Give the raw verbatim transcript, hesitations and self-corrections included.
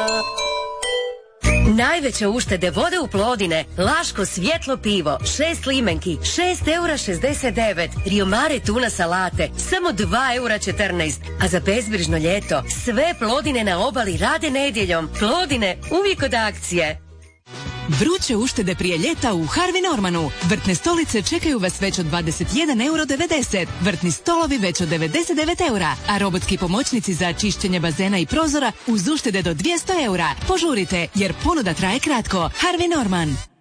Najveće uštede vode u Plodine. Laško svjetlo pivo, šest limenki, šest eura šezdeset devet. Rio Mare tuna salate, samo dva eura četrnaest. A za bezbrižno ljeto, sve Plodine na obali rade nedjeljom. Plodine, uvijek od akcije. Vruće uštede prije ljeta u Harvey Normanu. Vrtne stolice čekaju vas već od dvadeset jedan euro devedeset. Vrtni stolovi već od devedeset devet eura. A robotski pomoćnici za čišćenje bazena i prozora uz uštede do dvjesto eura. Požurite jer ponuda traje kratko. Harvey Norman.